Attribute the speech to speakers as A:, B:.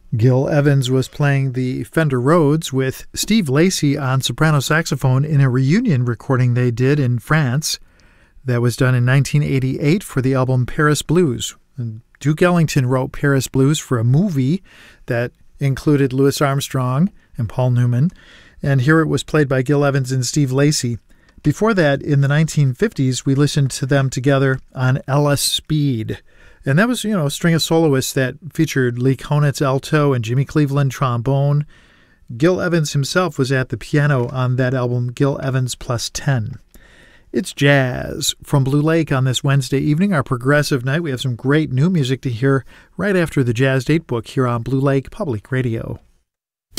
A: Gil Evans was playing the Fender Rhodes with Steve Lacy on soprano saxophone in a reunion recording they did in France. That was done in 1988 for the album Paris Blues. And Duke Ellington wrote Paris Blues for a movie that included Louis Armstrong and Paul Newman, and here it was played by Gil Evans and Steve Lacy. Before that, in the 1950s, we listened to them together on Ella Speed. And that was, a string of soloists that featured Lee Konitz alto and Jimmy Cleveland trombone. Gil Evans himself was at the piano on that album, Gil Evans Plus 10. It's jazz from Blue Lake on this Wednesday evening, our progressive night. We have some great new music to hear right after the Jazz Date Book here on Blue Lake Public Radio.